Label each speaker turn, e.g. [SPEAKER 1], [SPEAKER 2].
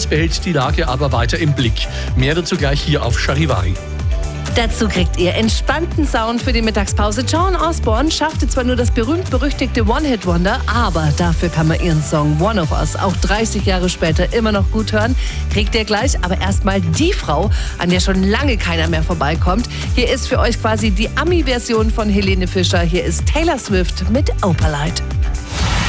[SPEAKER 1] Jones behält die Lage aber weiter im Blick. Mehr dazu gleich hier auf Charivari.
[SPEAKER 2] Dazu kriegt ihr entspannten Sound für die Mittagspause. John Osborne schaffte zwar nur das berühmt-berüchtigte One-Hit-Wonder, aber dafür kann man ihren Song One of Us auch 30 Jahre später immer noch gut hören. Kriegt ihr gleich, aber erstmal die Frau, an der schon lange keiner mehr vorbeikommt. Hier ist für euch quasi die Ami-Version von Helene Fischer. Hier ist Taylor Swift mit Opalite.